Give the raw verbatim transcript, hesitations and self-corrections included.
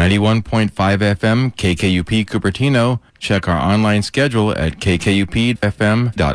ninety-one point five F M K K U P Cupertino. Check our online schedule at k k u p f m dot